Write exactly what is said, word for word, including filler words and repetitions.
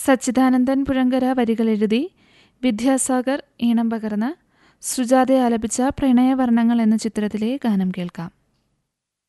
സച്ചിദാനന്ദൻ പുഴങ്കര വരികളെഴുതി വിദ്യാസാഗർ ഈണം പകർന്ന് സുജാത ആലപിച്ച പ്രണയവർണ്ണങ്ങൾ എന്ന ചിത്രത്തിലെ ഗാനം കേൾക്കാം.